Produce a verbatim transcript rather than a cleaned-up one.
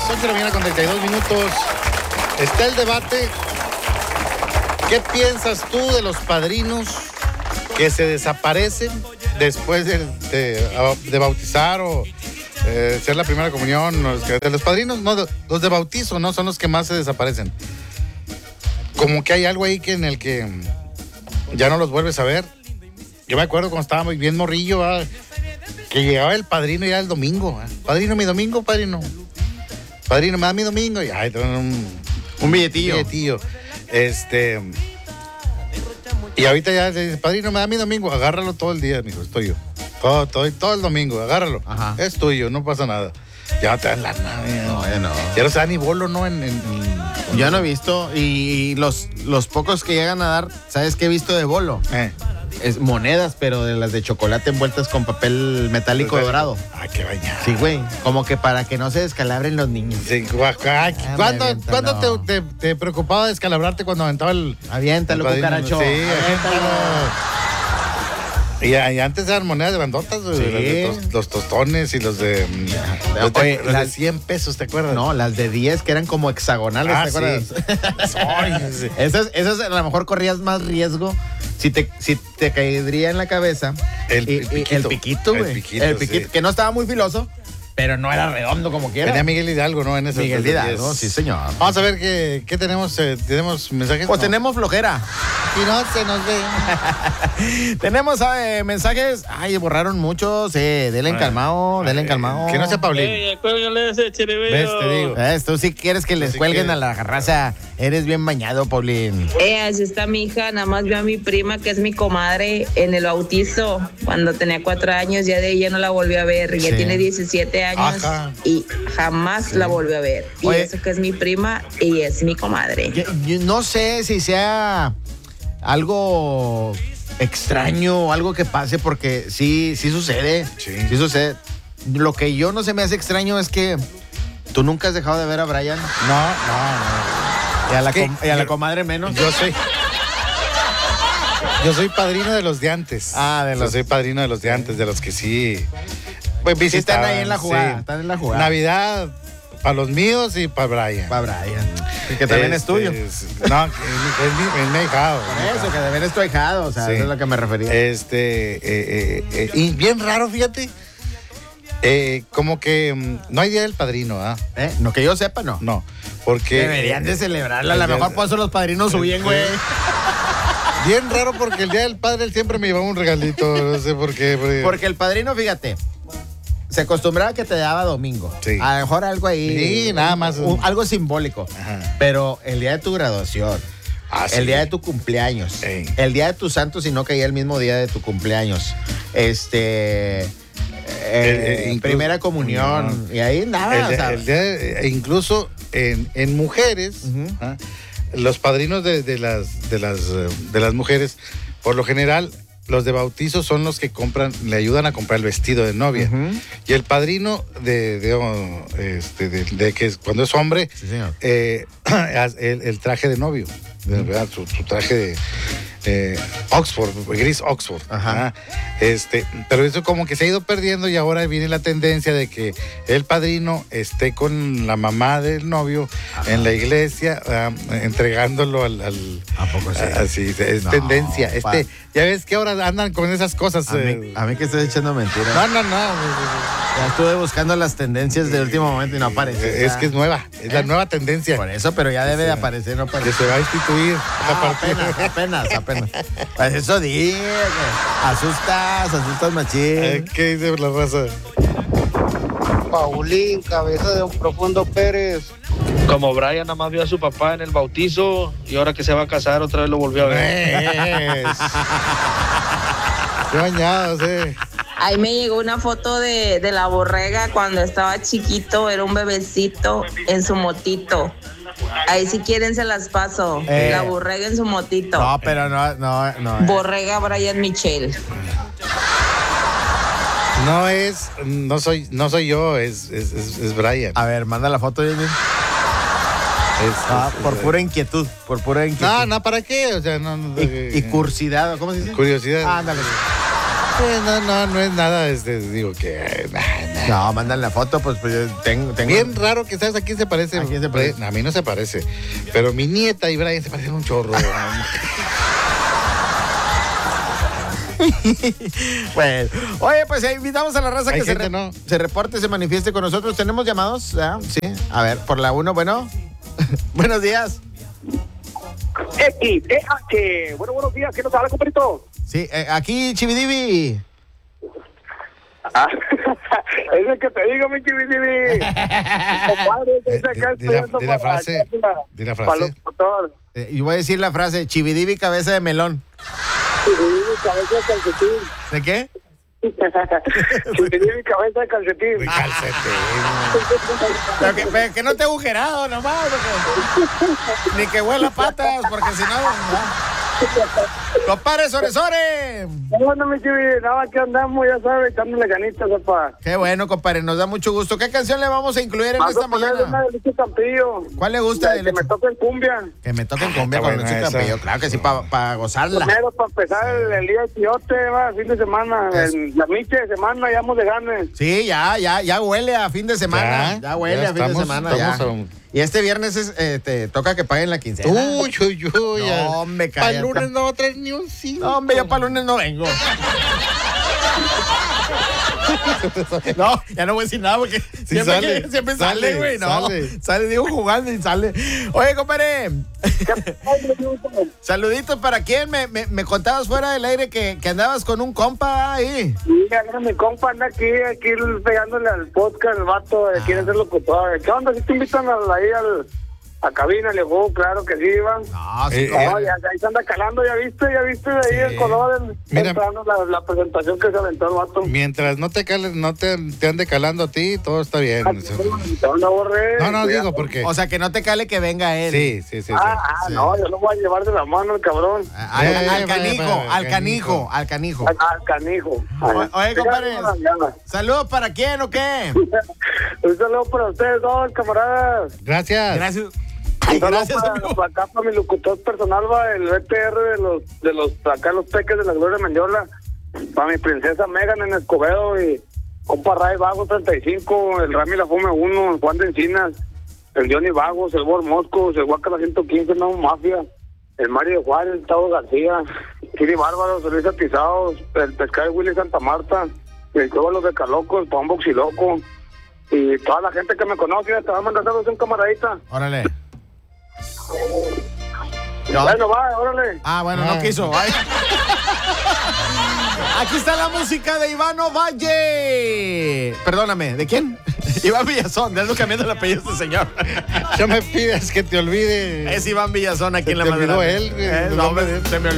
ocho de la mañana con treinta y dos minutos. Está el debate. ¿Qué piensas tú de los padrinos que se desaparecen después de, de, de bautizar o eh, ser la primera comunión? De los padrinos, no, los de bautizo, ¿no? Son los que más se desaparecen. Como que hay algo ahí que en el que ya no los vuelves a ver. Yo me acuerdo cuando estaba muy bien morrillo, ¿verdad? Que llegaba el padrino ya el domingo. ¿verdad? Padrino, mi domingo, padrino. Padrino, me da mi domingo. Y ay, un, un billetillo. Un billetillo. Este. Y ahorita ya dice, padrino, me da mi domingo. Agárralo todo el día, mijo, es tuyo. Todo, todo, todo el domingo, agárralo. Ajá. Es tuyo, no pasa nada. Ya no te dan lana. No, ya no. Ya no se da ni bolo, ¿no? En, en, en... Yo no he visto. Y los, los pocos que llegan a dar, ¿sabes qué he visto de bolo? Eh. Es monedas, pero de las de chocolate envueltas con papel metálico Pues, dorado. Ah, qué bañada. Sí, güey. Como que para que no se descalabren los niños. Sí, ay, Ah, ¿Cuándo, aviéntalo. ¿cuándo te, te, te preocupaba descalabrarte cuando aventaba el... Aviéntalo, el padrino? cucaracho. Sí, Aviéntalo. Y, y antes eran monedas de bandotas, güey, Sí. los, de tos- los tostones y los de, los de, Oye, los de las- cien pesos, ¿te acuerdas? No, las de diez que eran como hexagonales, Ah, ¿te acuerdas? sí. Ay, sí. Esas, esas a lo mejor corrías más riesgo si te, si te caería en la cabeza. El y- y- piquito. el piquito, El güey. piquito, El piquito, sí. que no estaba muy filoso, pero no era redondo como quiera. Tenía Miguel Hidalgo, ¿no? En esas Miguel esas Hidalgo, diez. sí, señor. Vamos a ver qué, qué tenemos. Eh, ¿Tenemos mensajes? Pues No. tenemos flojera. Y no se nos ve. Tenemos eh, mensajes. Ay, borraron muchos. Eh, denle calmado, denle calmado. Que no sea Paulín. Ey, cuélgale ese chiribillo. ¿Ves? Te digo. ¿Ves? Tú sí quieres que les sí cuelguen quieres. a la raza. Eres bien bañado, Paulín. Eh, así está mi hija, nada más vio a mi prima, que es mi comadre, en el bautizo, cuando tenía cuatro años, ya de ahí ya no la volvió a ver, ya Sí. tiene diecisiete años Ajá. y jamás la volvió a ver. Y Oye. eso que es mi prima y es mi comadre. Yo, yo no sé si sea algo extraño o algo que pase, porque sí, sí sucede. Sí. Sí sucede. Lo que yo no se me hace extraño es que tú nunca has dejado de ver a Brian. No, no, no. Y a la, Es que com- y a la yo- comadre menos. Yo soy. Yo soy padrino de los de antes. Ah, de los- Yo soy padrino de los de antes, de los que sí. Pues Sí, están visitaban, ahí en la jugada. sí. Están en la jugada. Navidad para los míos y para Brian. Para Brian. Que también es Este, tuyo. es- no, es mi, es mi- es mi ahijado. Por eso, que también es tu ahijado. O sea, Sí. eso es a lo que me refería. Este, eh, eh, eh, y bien raro, fíjate. Eh, como que mm, no hay día del padrino, ¿ah? ¿Eh? No que yo sepa, no. No, porque. Deberían de celebrarla. A lo mejor por eso los padrinos huyen, güey. Bien raro porque el día del padre él siempre me llevaba un regalito, no sé por qué. Porque, Porque el padrino, fíjate, se acostumbraba que te daba domingo. Sí. A lo mejor algo ahí. Sí, nada más. un- algo simbólico. Ajá. Pero el día de tu graduación, Ah, sí. el día de tu cumpleaños, Ey. el día de tu santo, si no caía el mismo día de tu cumpleaños. Este. eh, Eh, incluso- primera comunión. comunión. Y ahí nada. El o de- sea, el día- e incluso en, en mujeres, Ujú. ¿ah? Los padrinos de, de las, de, las, eh, de las mujeres, por lo general, los de bautizo son los que compran, le ayudan a comprar el vestido de novia. Ujú. Y el padrino de, de, oh, este, de, de que es- cuando es hombre, Sí, señor. eh, el, el traje de novio, de verdad, su, su traje de eh, Oxford, gris Oxford. Ajá. ¿ah? Este, pero eso como que se ha ido perdiendo y ahora viene la tendencia de que el padrino esté con la mamá del novio en la iglesia, ah, entregándolo al... al- ¿A poco sí? así, es No, tendencia. pa- Este, ya ves que ahora andan con esas cosas. A mí, eh, a mí que estoy echando mentiras. no, no, no. Ya estuve buscando las tendencias de último momento y no aparece. Es que es nueva, es la ¿Eh? nueva tendencia Por eso, pero ya debe de Sí. aparecer, no que aparece. se va a instituir a Ah, partir apenas, apenas, apenas. Pues eso di, que asustas, asustas machín. Eh, ¿Qué dice la raza? Paulín, cabeza de un profundo Pérez. Como Brian nada más vio a su papá en el bautizo y ahora que se va a casar otra vez lo volvió a ver. Pues. Qué bañados, eh. Ahí me llegó una foto de, de la borrega cuando estaba chiquito, era un bebecito en su motito. Ahí si quieren se las paso. Eh. La borrega en su motito. No, pero no, no, no. eh. Borrega Brian Michel. No es, no soy, no soy yo, es, es, es, es Brian. A ver, manda la foto, Yasmin. Es- Ah, es- por es- pura inquietud, por pura inquietud. No, no, ¿para qué? O sea, no. no, Y, eh, y cursidad, ¿cómo se dice? Curiosidad. Ándale. Eh, no, no, no es nada, este, digo que. eh, nah, No, mandan la foto, pues, pues yo tengo, tengo... Bien raro que sabes a quién se parece. ¿A quién se parece? A mí no se parece. Pero mi nieta y Brian se parecen un chorro. Bueno, oye, pues eh, invitamos a la raza Hay que se, gente, re- ¿no? se reporte, se manifieste con nosotros. ¿Tenemos llamados? ¿Ah? Sí. A ver, por la uno, bueno. Buenos días. X, E H. Bueno, buenos días. ¿Quién nos habla, compadrito? Sí, eh, aquí Chividivi. Ah, es el que te digo, mi chividivi. Compadre, Eh, es acá di- di la- estudiando di la para- frase, para- di la para frase. los motores. Eh, y voy a decir la frase, Chividivi, cabeza de melón. Chividivi, cabeza de calcetín. ¿De qué? Chividivi, cabeza de calcetín. Mi calcetín. Pero que, pero que no te agujerado nomás, porque- ni que huela patas, porque si no... no. ¡Compadre, sore, sore! Bueno, mi chividivi, nada, que andamos, ya sabes, echándole ganitas, papá. Qué bueno, compadre, nos da mucho gusto. ¿Qué canción le vamos a incluir en Vamos esta a ponerle una mañana? de Lucho Campillo. ¿Cuál le gusta? Que de me Lucho? toque en cumbia. Que me toquen cumbia está con buena Lucho esa. Campillo. Claro que sí, para pa gozarla. Primero, para empezar el, el día dieciocho, va, fin de semana. Es- El- la miche de semana, ya vamos de ganes. Sí, ya, ya, ya huele a fin de semana. Ya, Ya, huele ya a fin estamos- de semana. Ya. estamos a- Y este viernes es, eh, te toca que paguen la quincena. Uy, uy, uy. No, hombre, Para cállate. el lunes no traes ni un cinco. No, hombre, yo para lunes no vengo. No, ya no voy a decir nada porque siempre, sale, que- siempre sale, sale, güey. No, sale. sale. digo, jugando y sale. Oye, compadre. Saluditos para quién. Me, me, me contabas fuera del aire que, que andabas con un compa ahí. Sí, acá mi compa anda aquí, aquí pegándole al podcast, el vato, eh, quiere ser locutor. ¿Qué onda? Si te invitan a, ahí al, a cabina, le digo, claro que sí, van. No, sí, Eh, como- No, ya, ya ahí se anda calando, ya viste, ya viste de ahí Sí. el color, el, Mira. temprano, la, la presentación que se aventó el vato. Mientras no te cales, no te, te ande calando a ti, todo está bien. No, no, borré, No, no, cuidado. digo porque. O sea, que no te cale que venga él. Sí, sí, sí. sí. Ah, ah, Sí. no, yo lo voy a llevar de la mano el cabrón. Al, Eh, al eh, canijo, eh, al eh, canijo, al canijo. Al, al canijo. O- Oye, compadre. Mañana. ¿Saludos para quién o qué? Un saludo para ustedes dos, camaradas. Gracias. Gracias. Un saludo Gracias, para, amigo. para acá, para mi locutor personal, va el B T R de los, de los, acá los peques de la Gloria Mendiola. Para mi princesa Megan en Escobedo y compa Ray Vagos treinta y cinco, el Rami La Fume uno, el Juan de Encinas, el Johnny Vagos, el Bor Moscos, el Huaca la ciento quince, no Mafia, el Mario de Juárez, el Tavo García, Kiri Bárbaro, Luis Atizados, el Pescado Willy Santa Marta, el Cueva Los de Calocos, el Pão Boxiloco, y toda la gente que me conoce, te va a mandar saludos un camaradita. Órale. No. Bueno, va, órale. Ah, bueno, no Ah. quiso. Ay. Aquí está la música de Ivano Valle. Perdóname, ¿de quién? Iván Villazón, de algo cambiando el apellido de este señor. No me pidas que te olvide. Es Iván Villazón aquí Se en la te madera. olvidó él, Eh, el no, nombre me- de él. se me olvidó.